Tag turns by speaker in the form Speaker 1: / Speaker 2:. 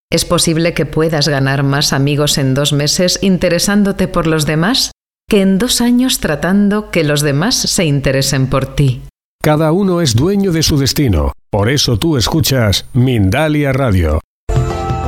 Speaker 1: ¿Es posible que puedas ganar más amigos en 2 meses interesándote por los demás que en 2 años tratando que los demás se interesen por ti?
Speaker 2: Cada uno es dueño de su destino. Por eso tú escuchas Mindalia Radio.